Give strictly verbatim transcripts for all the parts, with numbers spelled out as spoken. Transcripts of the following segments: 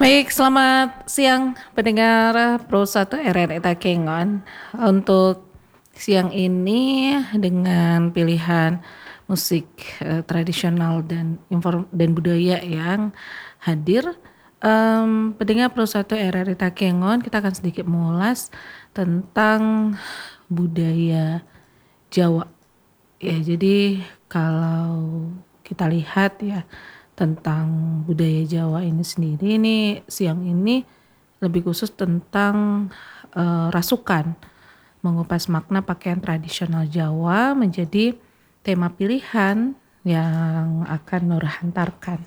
Baik, selamat siang pendengar Pro satu R R I Takengon. Untuk siang ini dengan pilihan musik eh, tradisional dan inform dan budaya yang hadir, em, pendengar Pro satu R R I Takengon, kita akan sedikit mengulas tentang budaya Jawa. Ya, jadi kalau kita lihat ya tentang budaya Jawa ini sendiri nih siang ini lebih khusus tentang eh, rasukan, mengupas makna pakaian tradisional Jawa menjadi tema pilihan yang akan Nur hantarkan.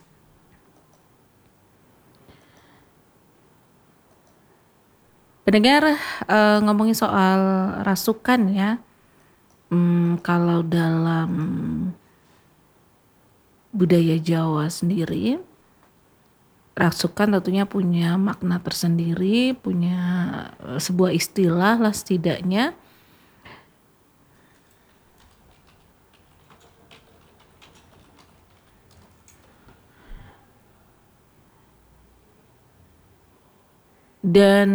Pendengar, eh, ngomongin soal rasukan ya, hmm, kalau dalam budaya Jawa sendiri, rasukan tentunya punya makna tersendiri, punya eh, sebuah istilah lah setidaknya. Dan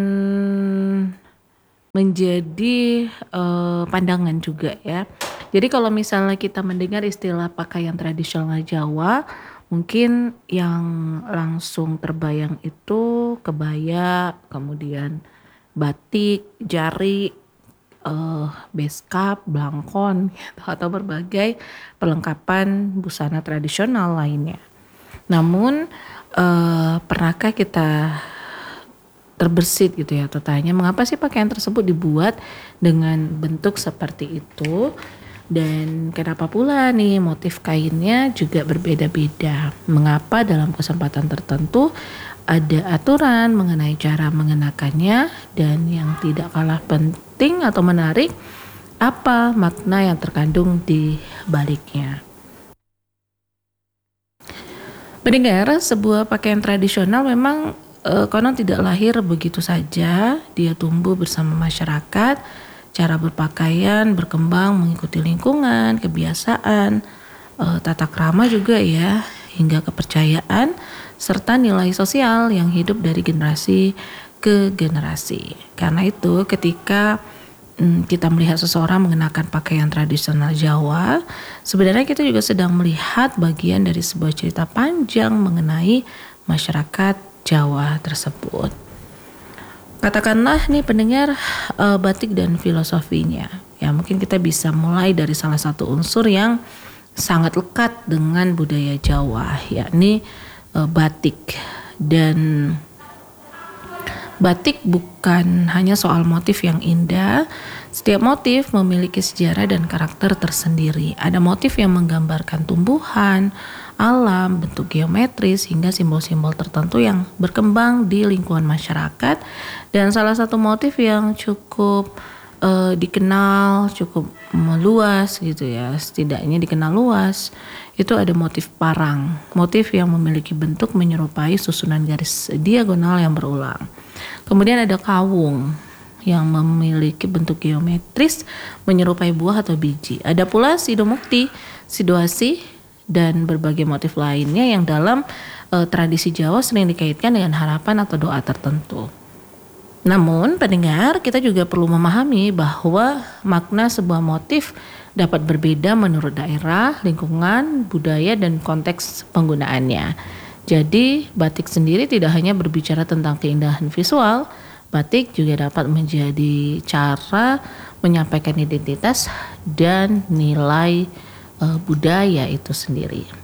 menjadi eh, pandangan juga ya. Jadi kalau misalnya kita mendengar istilah pakaian tradisional Jawa, mungkin yang langsung terbayang itu kebaya, kemudian batik, jari, eh, beskap, blangkon, gitu, atau berbagai perlengkapan busana tradisional lainnya. Namun eh, pernahkah kita terbersit gitu ya atau tanya mengapa sih pakaian tersebut dibuat dengan bentuk seperti itu dan kenapa pula nih motif kainnya juga berbeda-beda, mengapa dalam kesempatan tertentu ada aturan mengenai cara mengenakannya, dan yang tidak kalah penting atau menarik, apa makna yang terkandung di baliknya. Pendengar, sebuah pakaian tradisional memang eh, konon tidak lahir begitu saja. Dia tumbuh bersama masyarakat. Cara berpakaian berkembang mengikuti lingkungan, kebiasaan, eh, tata krama juga ya, hingga kepercayaan serta nilai sosial yang hidup dari generasi ke generasi. Karena itu ketika mm, kita melihat seseorang mengenakan pakaian tradisional Jawa, sebenarnya kita juga sedang melihat bagian dari sebuah cerita panjang mengenai masyarakat Jawa tersebut. Katakanlah nih pendengar, eh, batik dan filosofinya. Ya mungkin kita bisa mulai dari salah satu unsur yang sangat lekat dengan budaya Jawa, yakni eh, batik. Dan batik bukan hanya soal motif yang indah. Setiap motif memiliki sejarah dan karakter tersendiri. Ada motif yang menggambarkan tumbuhan, alam, bentuk geometris, hingga simbol-simbol tertentu yang berkembang di lingkungan masyarakat. Dan salah satu motif yang cukup uh, dikenal, cukup meluas gitu ya, setidaknya dikenal luas, itu ada motif parang. Motif yang memiliki bentuk menyerupai susunan garis diagonal yang berulang. Kemudian ada kawung yang memiliki bentuk geometris menyerupai buah atau biji. Ada pula sidomukti, situasi, dan berbagai motif lainnya yang dalam e, tradisi Jawa sering dikaitkan dengan harapan atau doa tertentu. Namun pendengar, kita juga perlu memahami bahwa makna sebuah motif dapat berbeda menurut daerah, lingkungan, budaya, dan konteks penggunaannya. Jadi batik sendiri tidak hanya berbicara tentang keindahan visual, batik juga dapat menjadi cara menyampaikan identitas dan nilai e, budaya itu sendiri.